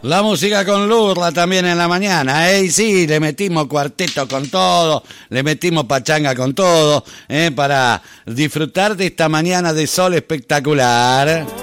La música con Lurla también en la mañana, ¿eh? Y sí, le metimos cuarteto con todo, le metimos pachanga con todo, para disfrutar de esta mañana de sol espectacular.